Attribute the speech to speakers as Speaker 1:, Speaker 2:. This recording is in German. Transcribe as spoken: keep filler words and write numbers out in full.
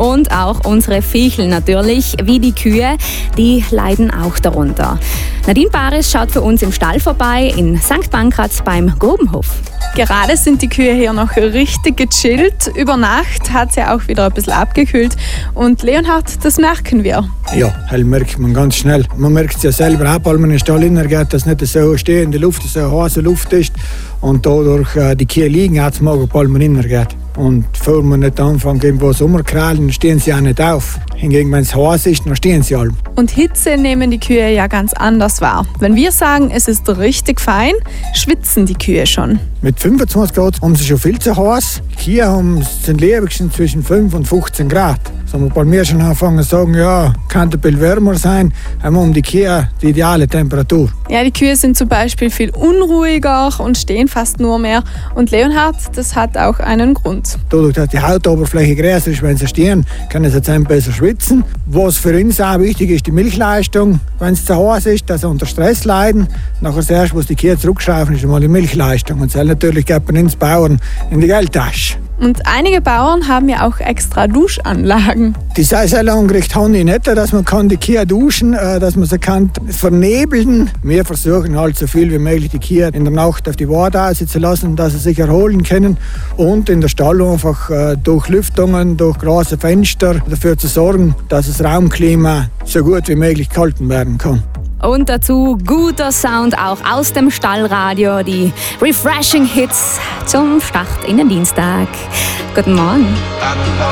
Speaker 1: Und auch unsere Viechel natürlich, wie die Kühe, die leiden auch darunter. Nadine Baris schaut für uns im Stall vorbei in Sankt Pankraz beim Grubenhof.
Speaker 2: Gerade sind die Kühe hier noch richtig gechillt. Über Nacht hat es ja auch wieder ein bisschen abgekühlt. Und Leonhard, das merken wir.
Speaker 3: Ja, das merkt man ganz schnell. Man merkt es ja selber auch, weil man in den Stall hineingeht, dass nicht so stehende Luft, so heiße Luft ist. Und dadurch äh, die Kühe liegen, hat es morgen, weil man hineingeht. Und bevor man nicht anfängt, irgendwo Sommerkrallen, dann stehen sie auch nicht auf. Hingegen, wenn es heiß ist, dann stehen sie alle.
Speaker 2: Und Hitze nehmen die Kühe ja ganz anders wahr. Wenn wir sagen, es ist richtig fein, schwitzen die Kühe schon.
Speaker 3: Mit fünfundzwanzig Grad haben sie schon viel zu heiß. Die Kühe haben, sind liebsten zwischen fünf und fünfzehn Grad. So wir bei mir schon anfangen zu sagen, ja, kann ein bisschen wärmer sein, haben wir um die Kühe die ideale Temperatur.
Speaker 2: Ja, die Kühe sind zum Beispiel viel unruhiger und stehen fast nur mehr. Und Leonhard, das hat auch einen Grund.
Speaker 3: Dadurch, dass die Hautoberfläche größer ist, wenn sie stehen, können sie jetzt besser schwitzen. Was für uns auch wichtig ist, die Milchleistung. Wenn es zu heiß ist, dass sie unter Stress leiden. Nachher das erste, was die Kühe zurückschrauben, ist einmal die Milchleistung. Und das natürlich geht man ins Bauern in die Geldtasche.
Speaker 2: Und einige Bauern haben ja auch extra Duschanlagen.
Speaker 3: Die Saisonangericht habe ich nicht, dass man kann die Kühe duschen kann, dass man sie kann vernebeln. Wir versuchen halt so viel wie möglich die Kühe in der Nacht auf die Weide aussitzen lassen, dass sie sich erholen können. Und in der Stall einfach durch Lüftungen, durch große Fenster dafür zu sorgen, dass das Raumklima so gut wie möglich gehalten werden kann.
Speaker 1: Und dazu guter Sound auch aus dem Stallradio, die Refreshing Hits zum Start in den Dienstag. Guten Morgen.